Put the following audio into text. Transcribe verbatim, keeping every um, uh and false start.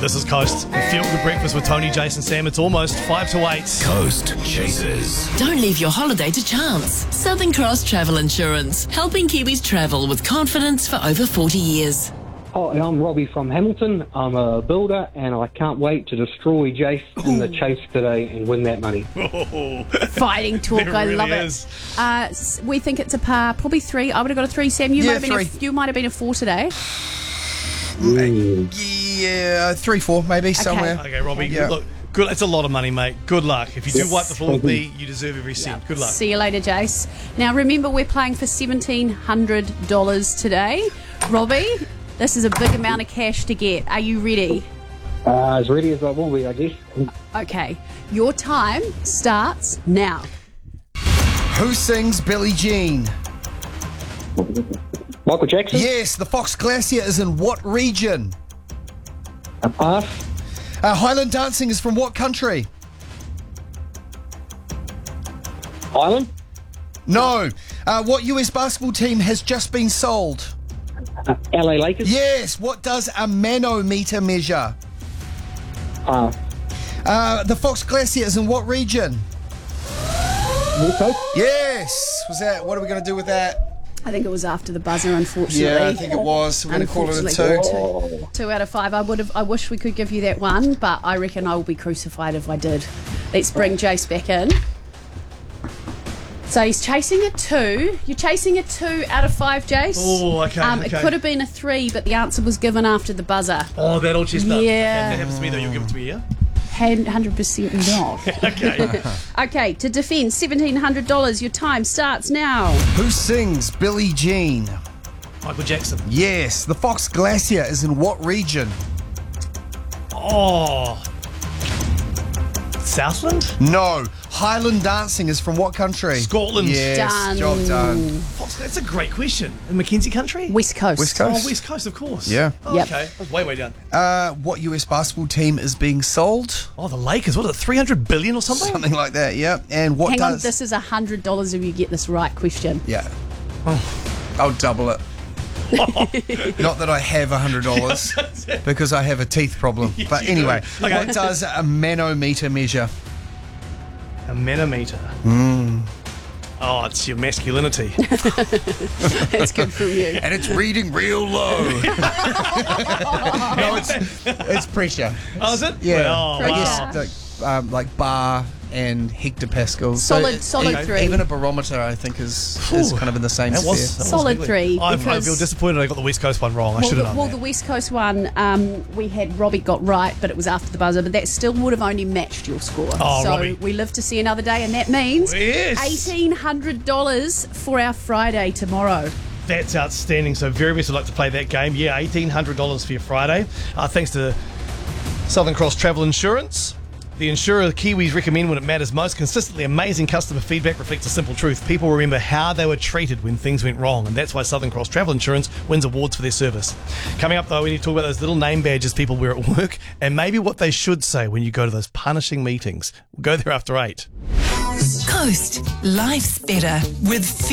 This is Coast. The Feel Good Breakfast with Tony, Jason, Sam. It's almost five to eight. Coast Chasers. Don't leave your holiday to chance. Southern Cross Travel Insurance, helping Kiwis travel with confidence for over forty years. Hi, I'm Robbie from Hamilton. I'm a builder and I can't wait to destroy Jace in the chase today and win that money. Oh, Fighting talk, there I really love is. it. Uh, s- we think it's a par, probably three. I would have got a three, Sam. You Yeah, might have been a, three. you might have been a four today. Yeah, three, four, maybe somewhere. Okay, Robbie, Yeah. look, good. It's a lot of money, mate. Good luck. If you do wipe the floor with me, you deserve every cent. Good luck. See you later, Jace. Now remember, we're playing for seventeen hundred dollars today. Robbie, this is a big amount of cash to get. Are you ready? Uh, as ready as I will be, I guess. Okay, your time starts now. Who sings Billie Jean? Michael Jackson? Yes, the Fox Glacier is in what region? A pass? Uh, Highland dancing is from what country? Ireland? No. Uh, what U S basketball team has just been sold? Uh, L A Lakers? Yes. What does a manometer measure? Uh, Uh, the Fox Glacier is in what region? West Coast? Yes. Was that? What are we going to do with that? I think it was after the buzzer, unfortunately. Yeah, I think it was. We're going to call it a two. Unfortunately. Two out of five. I would have. I wish we could give you that one, but I reckon I will be crucified if I did. Let's bring Jace back in. So he's chasing a two. You're chasing a two out of five, Jace. Oh, okay, Um, okay. It could have been a three, but the answer was given after the buzzer. Oh, that old chestnut. Yeah. Okay, if that happens to me, though, you'll give it to me, yeah? one hundred percent not. Okay. Okay, to defend seventeen hundred dollars, your time starts now. Who sings Billie Jean? Michael Jackson. Yes. The Fox Glacier is in what region? Oh. Southland? No. Highland dancing is from what country? Scotland. Yes. Done. Job done. Fox, that's a great question. In Mackenzie country? West Coast. West Coast. Oh, West Coast, of course. Yeah. Oh, Yep. Okay. That's way, way down. Uh, what U S basketball team is being sold? Oh, the Lakers. What is it, three hundred billion or something? Something like that, yeah. And what Hang does... on, this is one hundred dollars if you get this right question. Yeah. I'll double it. Not that I have one hundred dollars, because I have a teeth problem. But you anyway, do. Okay. what does a manometer measure? A manometer. Mm. Oh, it's your masculinity. That's good from you. And it's reading real low. No, it's it's pressure. Oh, is it? Yeah. Oh, Pressure. wow. Yes, like, um, like bar and hectopascals. Solid- it- solid e- three. Even a barometer, I think, is is Phew. kind of in the same That was, sphere. that was Solid ugly. three, I, I because- feel disappointed I got the West Coast one wrong. I Well, should the, have done well that. the West Coast one, um, we had Robbie got right, but it was after the buzzer. But that still would have only matched your score. Oh, so Robbie. we live to see another day, and that means Yes. eighteen hundred dollars for our Friday tomorrow. That's outstanding. So very best of luck to play that game. Yeah, eighteen hundred dollars for your Friday. Uh, thanks to Southern Cross Travel Insurance. The insurer the Kiwis recommend when it matters most. Consistently amazing customer feedback reflects a simple truth. People remember how they were treated when things went wrong, and that's why Southern Cross Travel Insurance wins awards for their service. Coming up, though, we need to talk about those little name badges people wear at work and maybe what they should say when you go to those punishing meetings. We'll go there after eight. Coast, life's better with